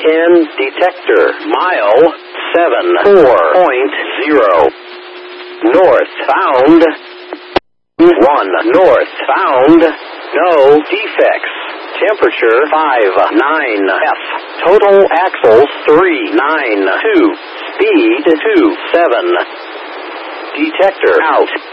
in detector. Mile 74.0. Northbound. 1 northbound. No defects. Temperature 59F. Total axles 392. Speed 27. Detector out.